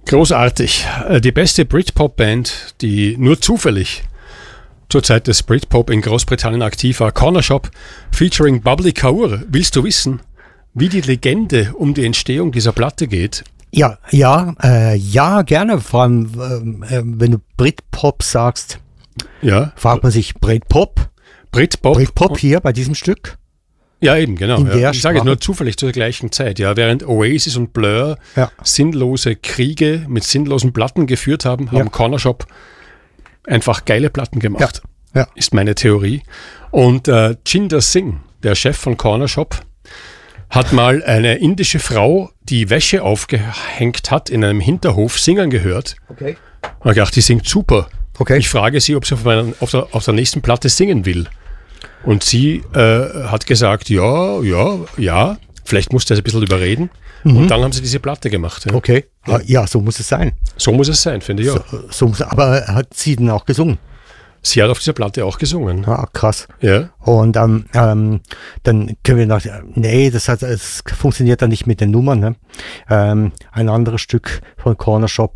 Großartig. Die beste Britpop-Band, die nur zufällig zur Zeit des Britpop in Großbritannien aktiv war, Corner Shop, featuring Bubbly Kaur. Willst du wissen, wie die Legende um die Entstehung dieser Platte geht? Ja, gerne. Vor allem, wenn du Britpop sagst, fragt man sich Britpop hier bei diesem Stück. Ja, eben, genau. Ja. Ich sage es nur zufällig zur gleichen Zeit. Ja, während Oasis und Blur sinnlose Kriege mit sinnlosen Platten geführt haben, haben Corner Shop einfach geile Platten gemacht. Ja. Ist meine Theorie. Und Jinder Singh, der Chef von Corner Shop, hat mal eine indische Frau, die Wäsche aufgehängt hat, in einem Hinterhof singen gehört. Okay. Und ich dachte, die singt super. Okay. Ich frage sie, ob sie auf der nächsten Platte singen will. Und sie hat gesagt, ja, vielleicht musste er ein bisschen überreden. Und dann haben sie diese Platte gemacht. Ja. Okay, ja, so muss es sein. So muss es sein, finde ich auch. Aber hat sie denn auch gesungen? Sie hat auf dieser Platte auch gesungen. Ah, krass. Ja. Und dann können wir noch, es funktioniert dann nicht mit den Nummern. Ne? Ein anderes Stück von Corner Shop,